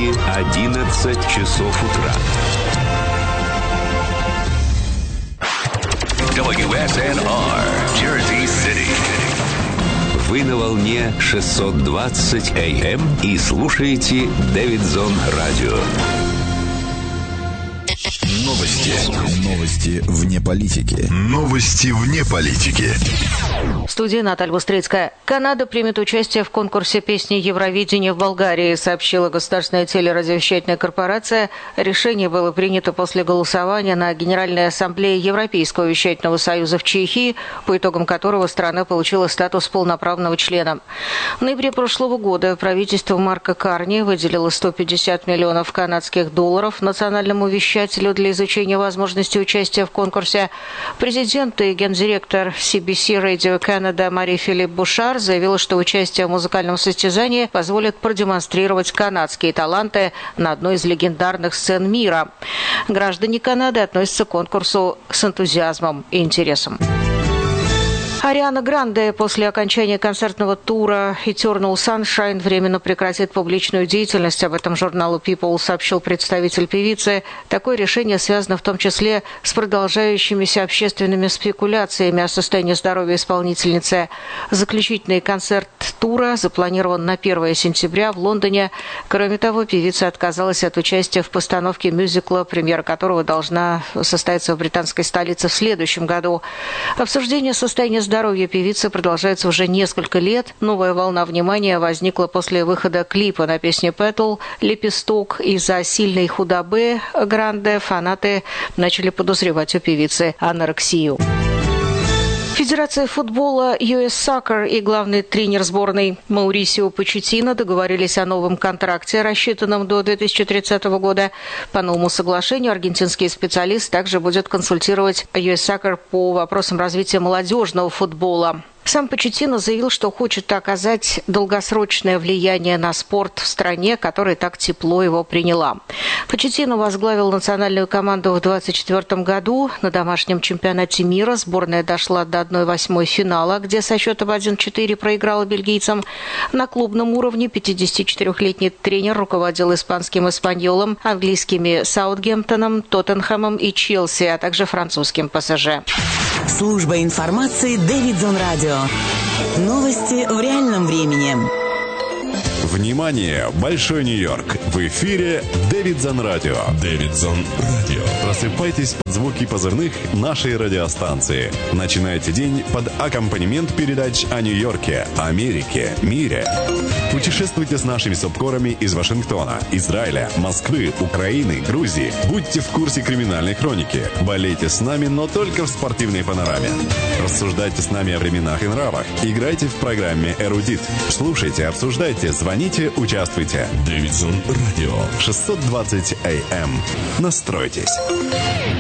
Нью-Йорке 11 часов утра. WSNR, Jersey City. Вы на волне 620 AM и слушаете Дэвидсон Радио. Новости вне политики. Новости вне политики. В студии Наталья Бустрицкая. Канада примет участие в конкурсе песни Евровидения в Болгарии, сообщила государственная телерадиовещательная корпорация. Решение было принято после голосования на Генеральной ассамблее Европейского вещательного союза в Чехии, по итогам которого страна получила статус полноправного члена. В ноябре прошлого года правительство Марка Карни выделило $150 миллионов канадских долларов национальному вещателю для изучения возможности участия в конкурсе. Президент и гендиректор CBC Radio Canada Мари-Филипп Бушар заявила, что участие в музыкальном состязании позволит продемонстрировать канадские таланты на одной из легендарных сцен мира. Граждане Канады относятся к конкурсу с энтузиазмом и интересом. Ариана Гранде после окончания концертного тура Eternal Sunshine временно прекратит публичную деятельность. Об этом журналу People сообщил представитель певицы. Такое решение связано в том числе с продолжающимися общественными спекуляциями о состоянии здоровья исполнительницы. Заключительный концерт тура запланирован на 1 сентября в Лондоне. Кроме того, певица отказалась от участия в постановке мюзикла, премьера которого должна состояться в британской столице в следующем году. Обсуждение состояния здоровье певицы продолжается уже несколько лет. Новая волна внимания возникла после выхода клипа на песню «Petal» «Лепесток». Из-за сильной худобы Гранде фанаты начали подозревать у певицы анорексию. Федерация футбола US Soccer и главный тренер сборной Маурисио Почеттино договорились о новом контракте, рассчитанном до 2030 года. По новому соглашению аргентинский специалист также будет консультировать US Soccer по вопросам развития молодежного футбола. Сам Почеттино заявил, что хочет оказать долгосрочное влияние на спорт в стране, которая так тепло его приняла. Почеттино возглавил национальную команду в 2024 году. На домашнем чемпионате мира сборная дошла до 1/8 финала, где со счетом 1-4 проиграла бельгийцам. На клубном уровне 54-летний тренер руководил испанским «Эспаньолом», английскими «Саутгемптоном», «Тоттенхэмом» и «Челси», а также французским «ПСЖ». Служба информации Дэвидсон Радио. Новости в реальном времени. Внимание! Большой Нью-Йорк! В эфире Дэвидсон Радио. Дэвидсон Радио. Просыпайтесь под звуки позывных нашей радиостанции. Начинайте день под аккомпанемент передач о Нью-Йорке, Америке, мире. Путешествуйте с нашими субкорами из Вашингтона, Израиля, Москвы, Украины, Грузии. Будьте в курсе криминальной хроники. Болейте с нами, но только в спортивной панораме. Рассуждайте с нами о временах и нравах. Играйте в программе «Эрудит». Слушайте, обсуждайте, звоните, участвуйте. Дэвидсон Радио. 620 AM. Настройтесь.